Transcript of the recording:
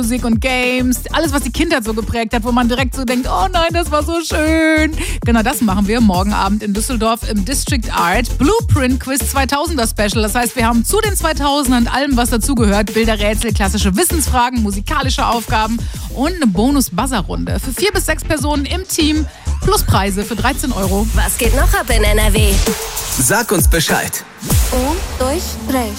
Musik und Games, alles, was die Kindheit so geprägt hat, wo man direkt so denkt, oh nein, das war so schön. Genau das machen wir morgen Abend in Düsseldorf im District Art Blueprint Quiz 2000er Special. Das heißt, wir haben zu den 2000ern allem, was dazugehört, Bilderrätsel, klassische Wissensfragen, musikalische Aufgaben und eine Bonus-Buzzer-Runde für 4 bis 6 Personen im Team plus Preise für 13 €. Was geht noch ab in NRW? Sag uns Bescheid. Und durch Recht.